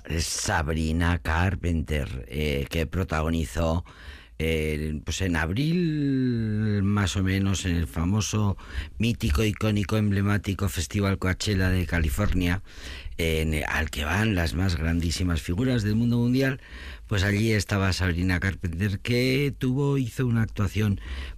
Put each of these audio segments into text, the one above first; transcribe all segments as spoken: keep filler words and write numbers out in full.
Sabrina Carpenter, eh, que protagonizó eh, pues en abril, más o menos, en el famoso, mítico, icónico, emblemático Festival Coachella de California, en, al que van las más grandísimas figuras del mundo mundial. Pues allí estaba Sabrina Carpenter, que tuvo, hizo una actuación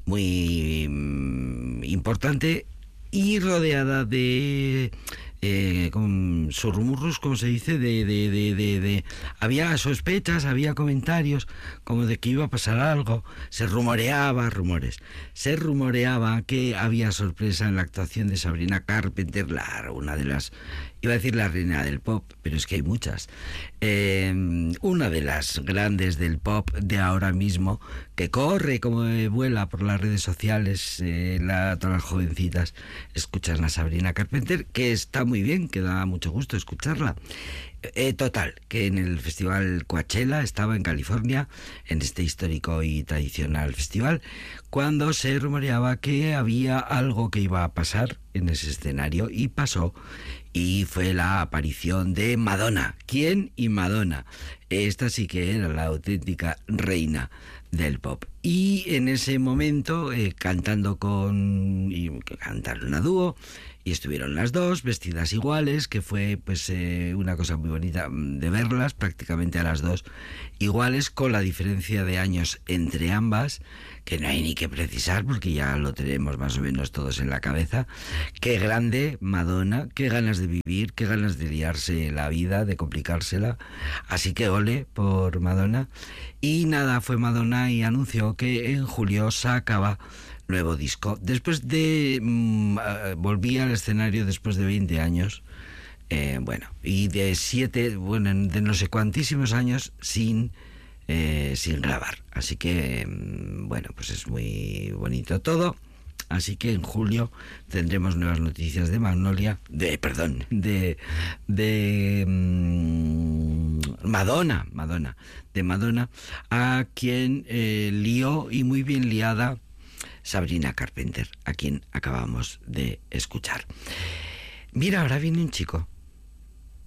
muy mm, importante y rodeada de eh, con surmurros, como se dice, de, de, de, de, de... había sospechas, había comentarios como de que iba a pasar algo. Se rumoreaba, rumores, se rumoreaba que había sorpresa en la actuación de Sabrina Carpenter, la, una de las, iba a decir la reina del pop, pero es que hay muchas, eh, una de las grandes del pop de ahora mismo, que corre como eh, vuela por las redes sociales. Eh, la, todas las jovencitas escuchan a Sabrina Carpenter, que está muy bien, que da mucho gusto escucharla. Eh, total, que en el Festival Coachella, estaba en California, en este histórico y tradicional festival, cuando se rumoreaba que había algo que iba a pasar en ese escenario, y pasó, y fue la aparición de Madonna. ¿Quién? Y Madonna. Esta sí que era la auténtica reina del pop. Y en ese momento, eh, cantando con... y cantaron a dúo, y estuvieron las dos vestidas iguales, que fue pues eh, una cosa muy bonita de verlas, prácticamente a las dos iguales, con la diferencia de años entre ambas, que no hay ni que precisar porque ya lo tenemos más o menos todos en la cabeza. Qué grande Madonna, qué ganas de vivir, qué ganas de liarse la vida, de complicársela. Así que ole por Madonna. Y nada, fue Madonna y anunció que en julio sacaba nuevo disco. Después de... Mmm, volví al escenario después de veinte años. Eh, bueno, y de siete, bueno, de no sé cuantísimos años sin... Eh, sin grabar. Así que, bueno, pues es muy bonito todo. Así que en julio tendremos nuevas noticias de Magnolia, de, perdón, de, de mmm, Madonna, Madonna, de Madonna, a quien eh, lió, y muy bien liada, Sabrina Carpenter, a quien acabamos de escuchar. Mira, ahora viene un chico,